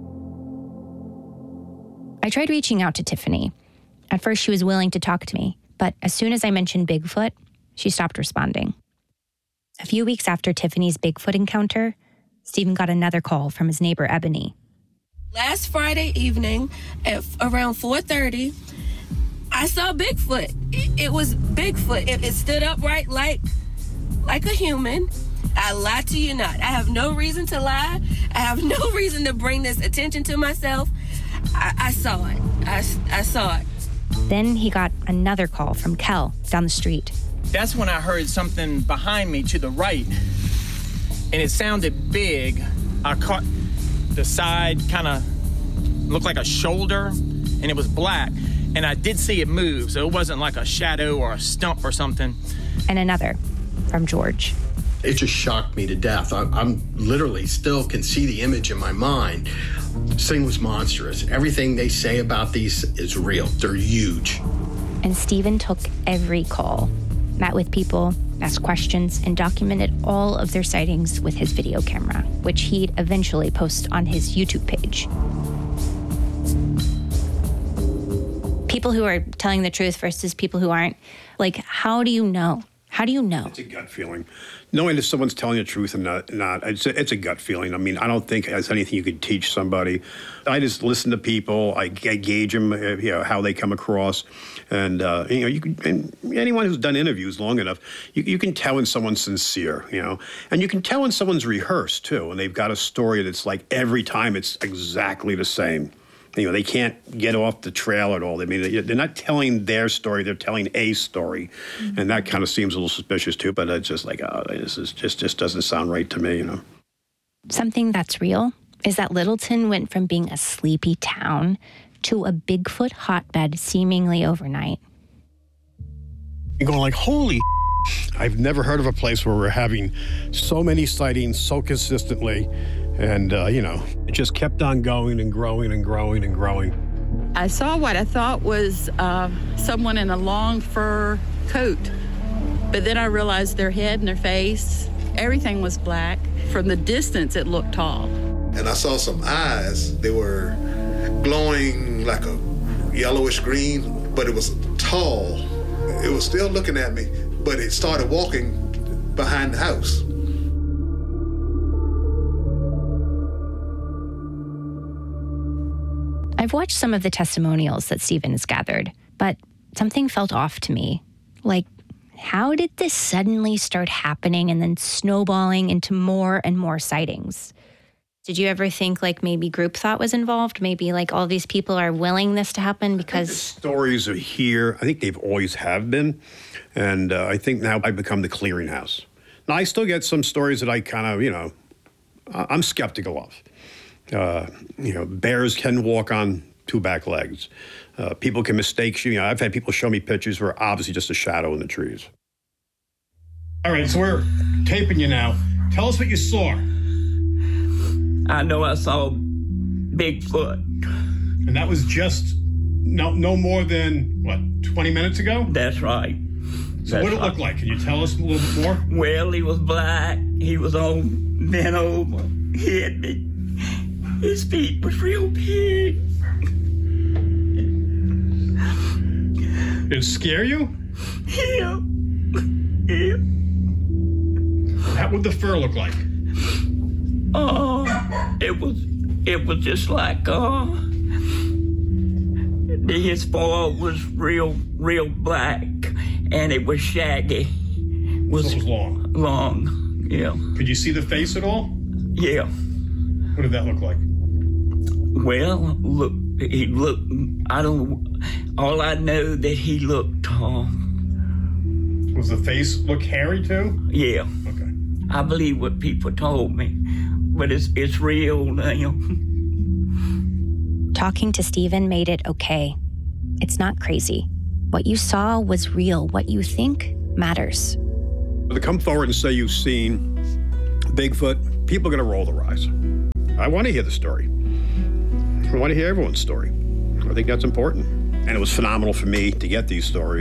I tried reaching out to Tiffany. At first, she was willing to talk to me. But as soon as I mentioned Bigfoot, she stopped responding. A few weeks after Tiffany's Bigfoot encounter, Stephen got another call from his neighbor, Ebony. Last Friday evening at around four thirty, I saw Bigfoot. It, it was Bigfoot. It, it stood upright like, like a human. I lie to you not. I have no reason to lie. I have no reason to bring this attention to myself. I, I saw it. I, I saw it. Then he got another call from Kel down the street. That's when I heard something behind me to the right, and it sounded big. I caught the side, kind of looked like a shoulder, and it was black. And I did see it move, so it wasn't like a shadow or a stump or something. And another from George. It just shocked me to death. I, I'm literally still can see the image in my mind. This thing was monstrous. Everything they say about these is real. They're huge. And Stephen took every call, met with people, asked questions, and documented all of their sightings with his video camera, which he'd eventually post on his YouTube page. People who are telling the truth versus people who aren't, like, how do you know? How do you know? It's a gut feeling. Knowing if someone's telling the truth or not, not it's, a, it's a gut feeling. I mean, I don't think there's anything you could teach somebody. I just listen to people. I, I gauge them, you know, how they come across. And, uh, you know, you can, and anyone who's done interviews long enough, you, you can tell when someone's sincere, you know. And you can tell when someone's rehearsed, too, and they've got a story that's like every time it's exactly the same. You know, they can't get off the trail at all. I mean, they're not telling their story; they're telling a story, mm-hmm. and that kind of seems a little suspicious too. But it's just like, oh, this is just just doesn't sound right to me, you know. Something that's real is that Littleton went from being a sleepy town to a Bigfoot hotbed seemingly overnight. You're going like, holy! I've never heard of a place where we're having so many sightings so consistently. And, uh, you know, it just kept on going and growing and growing and growing. I saw what I thought was uh, someone in a long fur coat. But then I realized their head and their face, everything was black. From the distance, it looked tall. And I saw some eyes. They were glowing like a yellowish green, but it was tall. It was still looking at me, but it started walking behind the house. I've watched some of the testimonials that Stephen has gathered, but something felt off to me. Like, how did this suddenly start happening and then snowballing into more and more sightings? Did you ever think like maybe group thought was involved? Maybe like all these people are willing this to happen because... The stories are here. I think they've always have been. And uh, I think now I've become the clearinghouse. Now, I still get some stories that I kind of, you know, I'm skeptical of. Uh, you know, bears can walk on two back legs. Uh, people can mistake you. You know, I've had people show me pictures where obviously just a shadow in the trees. All right, so we're taping you now. Tell us what you saw. I know I saw Bigfoot. And that was just no no more than, what, twenty minutes ago? That's right. So That's what did it right. look like? Can you tell us a little bit more? Well, he was black. He was all bent over. He had big, his feet was real big. Did it scare you? Yeah. Yeah. How would the fur look like? Oh, it was, it was just like, uh, his fur was real, real black, and it was shaggy. was, so it was long. Long, yeah. Could you see the face at all? Yeah. What did that look like? Well, look, he looked, I don't, all I know that he looked tall. Was the face look hairy too? Yeah. Okay. I believe what people told me, but it's, it's real now. Talking to Stephen made it okay. It's not crazy. What you saw was real. What you think matters. To come forward and say you've seen Bigfoot, people are going to roll their eyes. I want to hear the story. I want to hear everyone's story. I think that's important. And it was phenomenal for me to get these stories.